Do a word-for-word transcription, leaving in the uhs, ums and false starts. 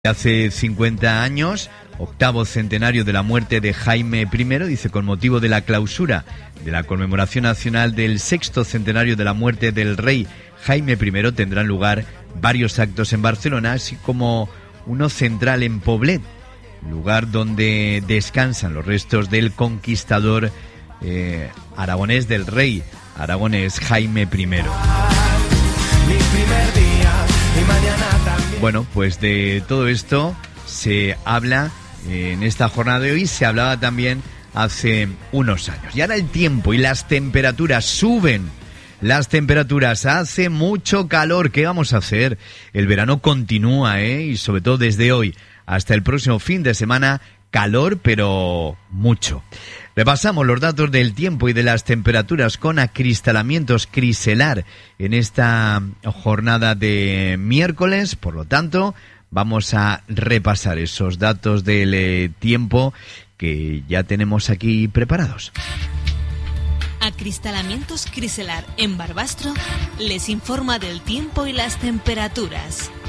Hace cincuenta años, octavo centenario de la muerte de Jaime primero, dice, con motivo de la clausura de la conmemoración nacional del sexto centenario de la muerte del rey Jaime primero, tendrán lugar varios actos en Barcelona, así como uno central en Poblet, lugar donde descansan los restos del conquistador eh, aragonés, del rey aragonés Jaime primero. Mi primer día y mañana también. Bueno, pues de todo esto se habla en esta jornada de hoy, se hablaba también hace unos años. Y ahora el tiempo y las temperaturas suben. Las temperaturas, hace mucho calor. ¿Qué vamos a hacer? El verano continúa, ¿eh? Y sobre todo desde hoy hasta el próximo fin de semana, calor, pero mucho. Repasamos los datos del tiempo y de las temperaturas con acristalamientos Criselar en esta jornada de miércoles. Por lo tanto, vamos a repasar esos datos del eh, tiempo que ya tenemos aquí preparados. Acristalamientos Criselar en Barbastro les informa del tiempo y las temperaturas.